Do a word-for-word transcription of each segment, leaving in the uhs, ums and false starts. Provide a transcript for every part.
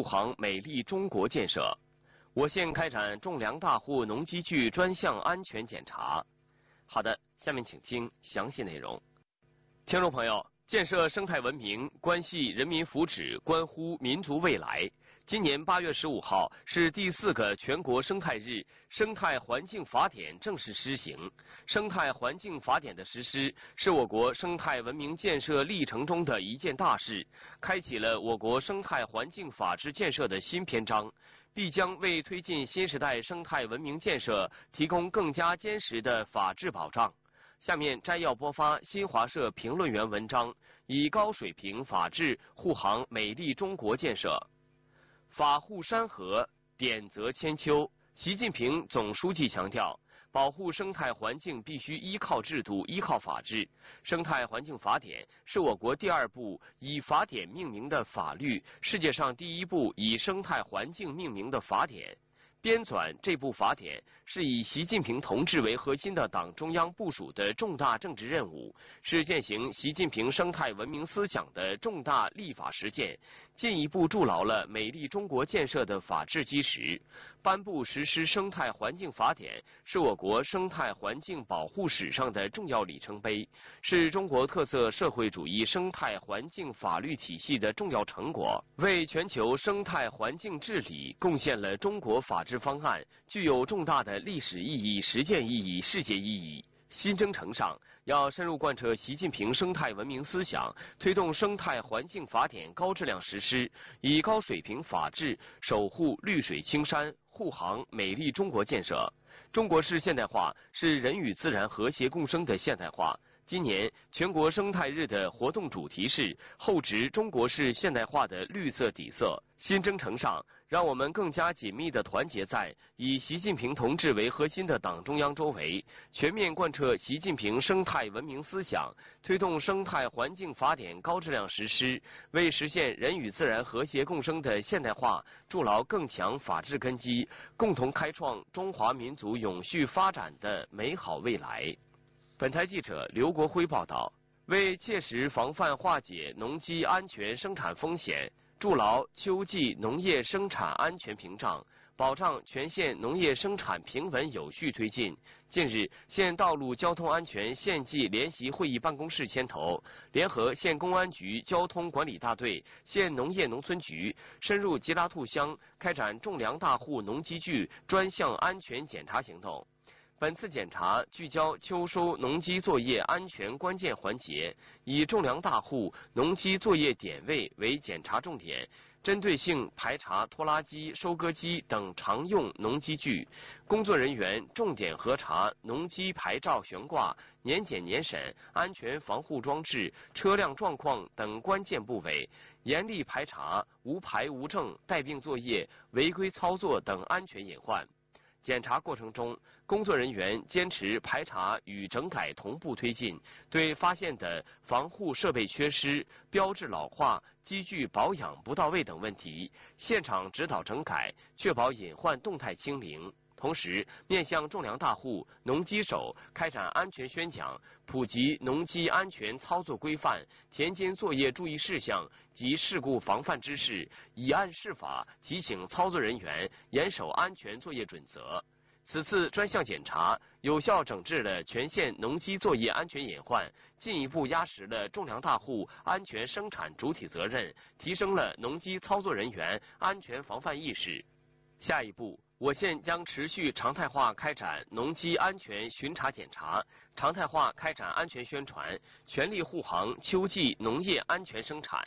航美丽中国建设。我县开展种粮大户农机具专项安全检查。好的，下面请听详细内容。听众朋友，建设生态文明关系人民福祉，关乎民族未来。今年八月十五号是第四个全国生态日，生态环境法典正式施行。生态环境法典的实施是我国生态文明建设历程中的一件大事，开启了我国生态环境法治建设的新篇章，必将为推进新时代生态文明建设提供更加坚实的法治保障。下面摘要播发新华社评论员文章：以高水平法治护航美丽中国建设。法护山河，典则千秋。习近平总书记强调，保护生态环境必须依靠制度，依靠法治。生态环境法典是我国第二部以法典命名的法律，世界上第一部以生态环境命名的法典。编纂这部法典是以习近平同志为核心的党中央部署的重大政治任务，是践行习近平生态文明思想的重大立法实践，进一步筑牢了美丽中国建设的法治基石。颁布实施生态环境法典是我国生态环境保护史上的重要里程碑，是中国特色社会主义生态环境法律体系的重要成果，为全球生态环境治理贡献了中国法治方案，具有重大的历史意义、实践意义、世界意义。新征程上，要深入贯彻习近平生态文明思想，推动生态环境法典高质量实施，以高水平法治守护绿水青山，护航美丽中国建设。中国式现代化是人与自然和谐共生的现代化。今年全国生态日的活动主题是厚植中国式现代化的绿色底色。新征程上，让我们更加紧密地团结在以习近平同志为核心的党中央周围，全面贯彻习近平生态文明思想，推动生态环境法典高质量实施，为实现人与自然和谐共生的现代化筑牢更强法治根基，共同开创中华民族永续发展的美好未来。本台记者刘国辉报道。为切实防范化解农机安全生产风险，筑牢秋季农业生产安全屏障，保障全县农业生产平稳有序推进。近日，县道路交通安全县际联席会议办公室牵头，联合县公安局交通管理大队、县农业农村局，深入吉拉兔乡开展种粮大户农机具专项安全检查行动。本次检查聚焦秋收农机作业安全关键环节，以种粮大户农机作业点位为检查重点，针对性排查拖拉机、收割机等常用农机具。工作人员重点核查农机牌照悬挂、年检年审、安全防护装置、车辆状况等关键部位，严厉排查无牌无证、带病作业、违规操作等安全隐患。检查过程中，工作人员坚持排查与整改同步推进，对发现的防护设备缺失、标志老化、机具保养不到位等问题，现场指导整改，确保隐患动态清零。同时，面向种粮大户、农机手开展安全宣讲，普及农机安全操作规范、田间作业注意事项及事故防范知识，以案释法，提醒操作人员严守安全作业准则。此次专项检查有效整治了全县农机作业安全隐患，进一步压实了种粮大户安全生产主体责任，提升了农机操作人员安全防范意识。下一步，我县将持续常态化开展农机安全巡查检查，常态化开展安全宣传，全力护航秋季农业安全生产。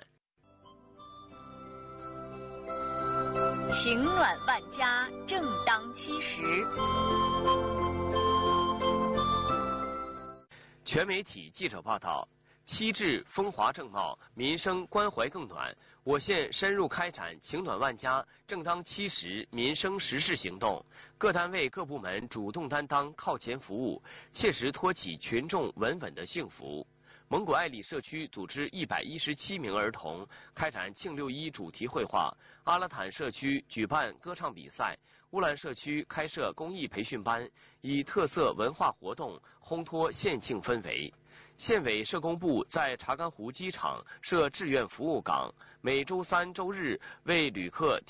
情暖万家，正当其时。 全媒体记者报道。七至风华正茂，民生关怀更暖。我县深入开展情暖万家、正当其时民生实事行动，各单位各部门主动担当、靠前服务，切实托起群众稳稳的幸福。蒙古爱里社区组织一百一十七名儿童开展庆六一主题绘画，阿拉坦社区举办歌唱比赛，乌兰社区开设公益培训班，以特色文化活动烘托县庆氛围。县委社工部在查干湖机场设志愿服务岗，每周三、周日为旅客